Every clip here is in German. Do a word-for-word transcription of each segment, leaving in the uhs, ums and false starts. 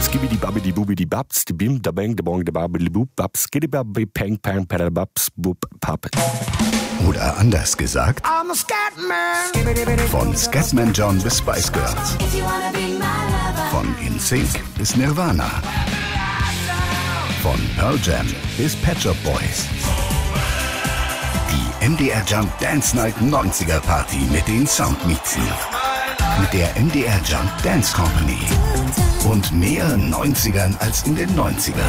skibidi babidi bubidi babs, die bim, da bang, da bong, da babidi bub, babs, skiddy babbi, pang, pang, pada babs, bub, pap. Oder anders gesagt, von Scatman John bis Spice Girls, von In Sync bis Nirvana, von Pearl Jam bis Pet Shop Boys. Die M D R Jump Dance Night neunziger Party mit den Soundmixen. Mit der M D R Jump Dance Company. Und mehr neunzigern als in den neunzigern.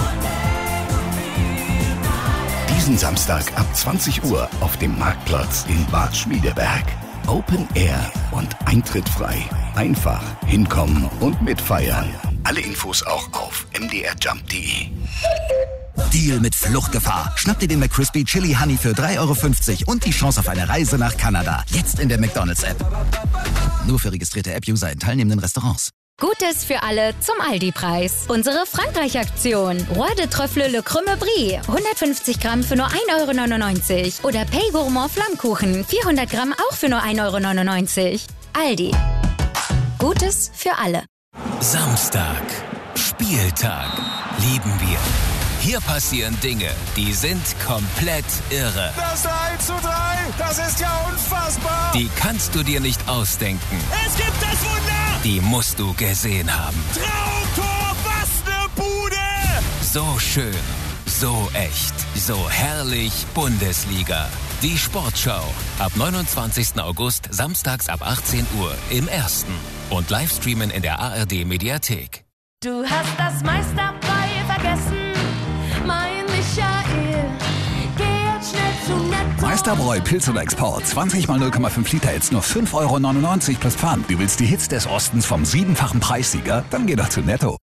Diesen Samstag ab zwanzig Uhr auf dem Marktplatz in Bad Schmiedeberg. Open Air und Eintritt frei. Einfach hinkommen und mitfeiern. Alle Infos auch auf m d r jump punkt d e. Deal mit Fluchtgefahr. Schnapp dir den McCrispy Chili Honey für drei Euro fünfzig und die Chance auf eine Reise nach Kanada. Jetzt in der McDonald's-App. Nur für registrierte App-User in teilnehmenden Restaurants. Gutes für alle zum Aldi-Preis. Unsere Frankreich-Aktion. Roi de Trüffle Le Crème Brie. hundertfünfzig Gramm für nur ein Euro neunundneunzig. Oder Pay Gourmand Flammkuchen. vierhundert Gramm auch für nur ein Euro neunundneunzig. Aldi. Gutes für alle. Samstag. Spieltag. Lieben wir. Hier passieren Dinge, die sind komplett irre. Das eins zu drei, das ist ja unfassbar. Die kannst du dir nicht ausdenken. Es gibt das Wunder. Die musst du gesehen haben. Traumtor, was ne Bude. So schön, so echt, so herrlich Bundesliga. Die Sportschau. Ab neunundzwanzigsten August, samstags ab achtzehn Uhr im Ersten. Und Livestreamen in der A R D-Mediathek. Du hast das Meisterbrei vergessen. Mein Michael, geh jetzt schnell zu Netto. Meisterbräu Pilz oder Export. zwanzig mal null Komma fünf Liter, jetzt nur fünf Euro neunundneunzig plus Pfand. Du willst die Hits des Ostens vom siebenfachen Preissieger? Dann geh doch zu Netto.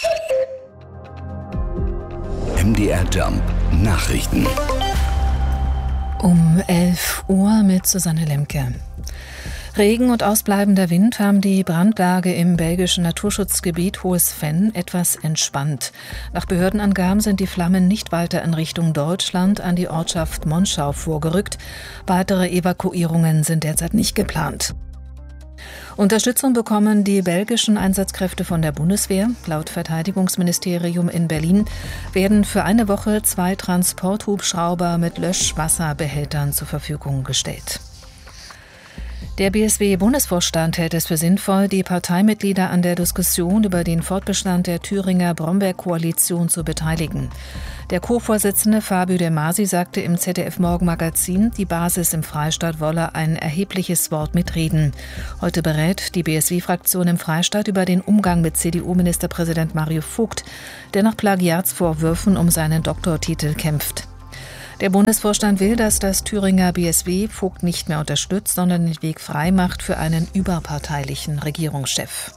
M D R Jump Nachrichten. Um elf Uhr mit Susanne Lemke. Regen und ausbleibender Wind haben die Brandlage im belgischen Naturschutzgebiet Hohes Venn etwas entspannt. Nach Behördenangaben sind die Flammen nicht weiter in Richtung Deutschland an die Ortschaft Monschau vorgerückt. Weitere Evakuierungen sind derzeit nicht geplant. Unterstützung bekommen die belgischen Einsatzkräfte von der Bundeswehr. Laut Verteidigungsministerium in Berlin werden für eine Woche zwei Transporthubschrauber mit Löschwasserbehältern zur Verfügung gestellt. Der B S W-Bundesvorstand hält es für sinnvoll, die Parteimitglieder an der Diskussion über den Fortbestand der Thüringer Brombeer-Koalition zu beteiligen. Der Co-Vorsitzende Fabio De Masi sagte im Z D F-Morgenmagazin, die Basis im Freistaat wolle ein erhebliches Wort mitreden. Heute berät die B S W-Fraktion im Freistaat über den Umgang mit C D U-Ministerpräsident Mario Vogt, der nach Plagiatsvorwürfen um seinen Doktortitel kämpft. Der Bundesvorstand will, dass das Thüringer B S W Vogt nicht mehr unterstützt, sondern den Weg frei macht für einen überparteilichen Regierungschef.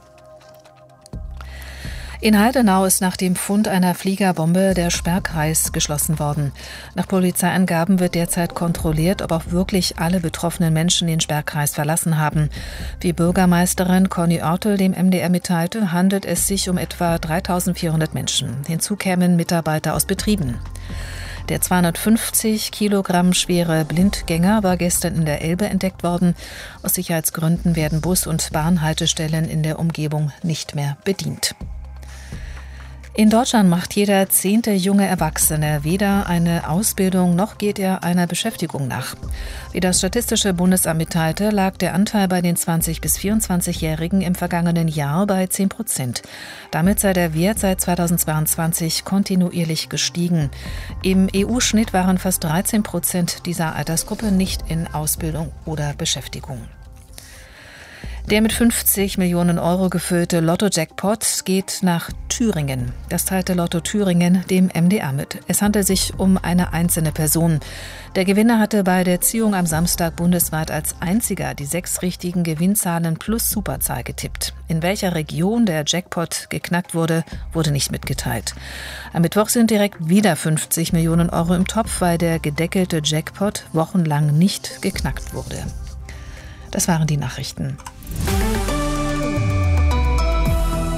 In Heidenau ist nach dem Fund einer Fliegerbombe der Sperrkreis geschlossen worden. Nach Polizeiangaben wird derzeit kontrolliert, ob auch wirklich alle betroffenen Menschen den Sperrkreis verlassen haben. Wie Bürgermeisterin Conny Oertel dem M D R mitteilte, handelt es sich um etwa dreitausendvierhundert Menschen. Hinzu kämen Mitarbeiter aus Betrieben. Der zweihundertfünfzig Kilogramm schwere Blindgänger war gestern in der Elbe entdeckt worden. Aus Sicherheitsgründen werden Bus- und Bahnhaltestellen in der Umgebung nicht mehr bedient. In Deutschland macht jeder zehnte junge Erwachsene weder eine Ausbildung noch geht er einer Beschäftigung nach. Wie das Statistische Bundesamt mitteilte, lag der Anteil bei den zwanzig- bis vierundzwanzigjährigen im vergangenen Jahr bei zehn Prozent. Damit sei der Wert seit zweitausendzweiundzwanzig kontinuierlich gestiegen. Im E U-Schnitt waren fast dreizehn Prozent dieser Altersgruppe nicht in Ausbildung oder Beschäftigung. Der mit fünfzig Millionen Euro gefüllte Lotto-Jackpot geht nach Thüringen. Das teilte Lotto Thüringen dem M D R mit. Es handelt sich um eine einzelne Person. Der Gewinner hatte bei der Ziehung am Samstag bundesweit als einziger die sechs richtigen Gewinnzahlen plus Superzahl getippt. In welcher Region der Jackpot geknackt wurde, wurde nicht mitgeteilt. Am Mittwoch sind direkt wieder fünfzig Millionen Euro im Topf, weil der gedeckelte Jackpot wochenlang nicht geknackt wurde. Das waren die Nachrichten.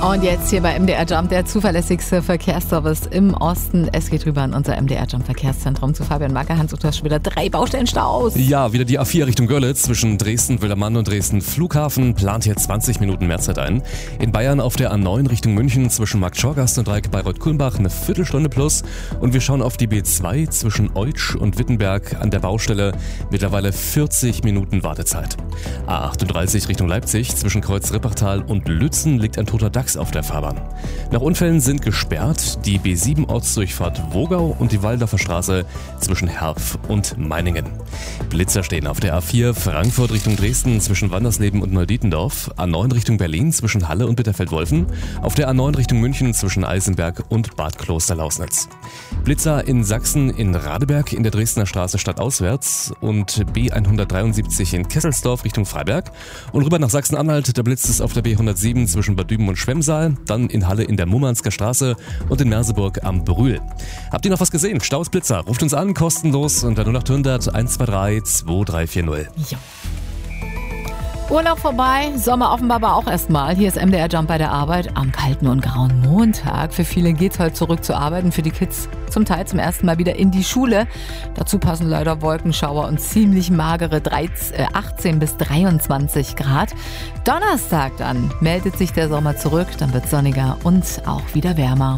Und jetzt hier bei M D R Jump, der zuverlässigste Verkehrsservice im Osten. Es geht rüber an unser M D R Jump Verkehrszentrum zu Fabian Macker. Hans, du hast schon wieder drei Baustellenstaus. Ja, wieder die A vier Richtung Görlitz zwischen Dresden-Wildermann und Dresden-Flughafen plant hier zwanzig Minuten Mehrzeit ein. In Bayern auf der A neun Richtung München zwischen Marktschorgast und Dreieck Bayreuth-Kulmbach eine Viertelstunde plus. Und wir schauen auf die B zwei zwischen Eutsch und Wittenberg an der Baustelle. Mittlerweile vierzig Minuten Wartezeit. A achtunddreißig Richtung Leipzig zwischen Kreuz-Rippachtal und Lützen liegt ein toter Dachs auf der Fahrbahn. Nach Unfällen sind gesperrt die B sieben Ortsdurchfahrt Wogau und die Waldorfer Straße zwischen Herpf und Meiningen. Blitzer stehen auf der A vier Frankfurt Richtung Dresden zwischen Wandersleben und Neudietendorf, A neun Richtung Berlin zwischen Halle und Bitterfeld-Wolfen, auf der A neun Richtung München zwischen Eisenberg und Bad Kloster-Lausnitz. Blitzer in Sachsen in Radeberg in der Dresdner Straße stadtauswärts und B hundertdreiundsiebzig in Kesselsdorf Richtung Freiberg und rüber nach Sachsen-Anhalt, da blitzt es auf der B hundertsieben zwischen Bad Düben und Schwemmsaal, dann in Halle in der Murmansker Straße und in Merseburg am Brühl. Habt ihr noch was gesehen? Staus, Blitzer, ruft uns an, kostenlos unter null acht hundert eins zwei drei zwei drei vier null. Ja. Urlaub vorbei, Sommer offenbar aber auch erstmal. Hier ist M D R Jump bei der Arbeit am kalten und grauen Montag. Für viele geht's heute zurück zur Arbeit und für die Kids zum Teil zum ersten Mal wieder in die Schule. Dazu passen leider Wolkenschauer und ziemlich magere achtzehn bis dreiundzwanzig Grad. Donnerstag dann meldet sich der Sommer zurück, dann wird sonniger und auch wieder wärmer.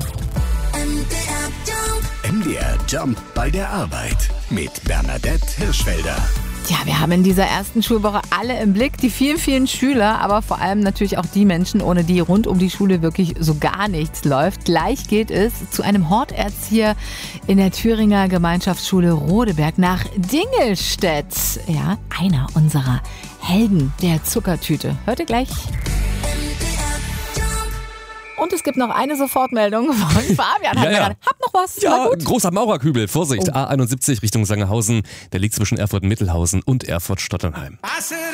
M D R Jump bei der Arbeit mit Bernadette Hirschfelder. Ja, wir haben in dieser ersten Schulwoche alle im Blick, die vielen, vielen Schüler, aber vor allem natürlich auch die Menschen, ohne die rund um die Schule wirklich so gar nichts läuft. Gleich geht es zu einem Horterzieher in der Thüringer Gemeinschaftsschule Rodeberg nach Dingelstedt. Ja, einer unserer Helden der Zuckertüte. Hört ihr gleich. Und es gibt noch eine Sofortmeldung von Fabian. ja, ja. Hab noch was. Ja, großer Maurerkübel. Vorsicht, oh. A einundsiebzig Richtung Sangerhausen. Der liegt zwischen Erfurt-Mittelhausen und Erfurt-Stottenheim.